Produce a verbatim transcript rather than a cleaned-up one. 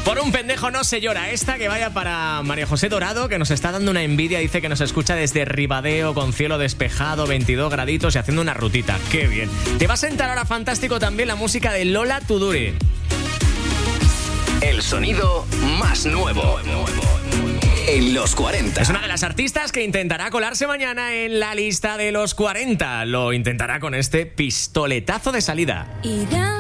Por un pendejo no se llora. Esta que vaya para María José Dorado, que nos está dando una envidia. Dice que nos escucha desde Ribadeo, con cielo despejado, veintidós graditos y haciendo una rutita. ¡Qué bien! Te va a sentar ahora fantástico también la música de Lola Tuduri. El sonido más nuevo en los cuarenta. Es una de las artistas que intentará colarse mañana en la lista de los cuarenta. Lo intentará con este pistoletazo de salida. Irán